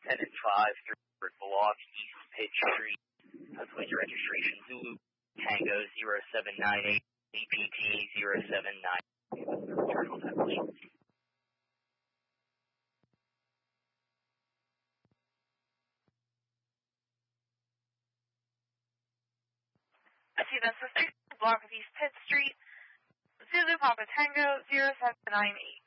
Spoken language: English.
10 and 5 through block East Pitt Street. That's with your registration. Zulu Tango 0798 CPT 079. Terminal time, please. I see that's the 6th block of East Pitt Street. Zulu Papa Tango 0798.